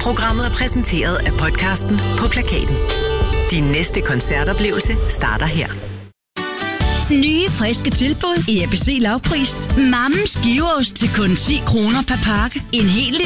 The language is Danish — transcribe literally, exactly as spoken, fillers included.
Programmet er præsenteret af podcasten På Plakaten. Din næste koncertoplevelse starter her. Nye, friske tilbud i A B C Lavpris. Mammens giveost til kun ti kroner per pakke. En hel